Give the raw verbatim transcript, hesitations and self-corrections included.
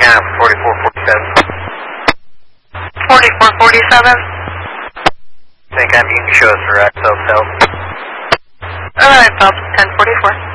now, forty-four forty-seven. forty-four forty-seven. Same time you can show us for Axel South. Alright, Phelps, ten forty-four.